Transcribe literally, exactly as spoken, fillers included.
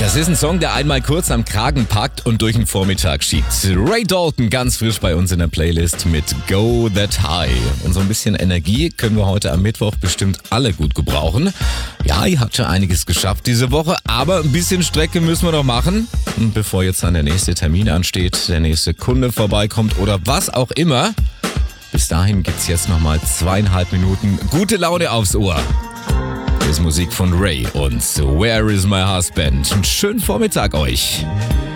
Das ist ein Song, der einmal kurz am Kragen packt und durch den Vormittag schiebt. Ray Dalton ganz frisch bei uns in der Playlist mit Go That High. Und so ein bisschen Energie können wir heute am Mittwoch bestimmt alle gut gebrauchen. Ja, ihr habt schon einiges geschafft diese Woche, aber ein bisschen Strecke müssen wir noch machen. Und bevor jetzt dann der nächste Termin ansteht, der nächste Kunde vorbeikommt oder was auch immer, bis dahin gibt's jetzt nochmal zweieinhalb Minuten gute Laune aufs Ohr. Hier ist Musik von Ray und Where is my husband? Einen schönen Vormittag euch.